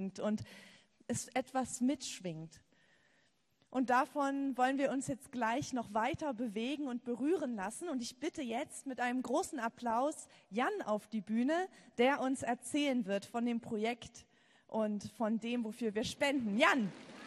singt und es etwas mitschwingt. Und davon wollen wir uns jetzt gleich noch weiter bewegen und berühren lassen. Und ich bitte jetzt mit einem großen Applaus Jan auf die Bühne, der uns erzählen wird von dem Projekt und von dem, wofür wir spenden. Jan!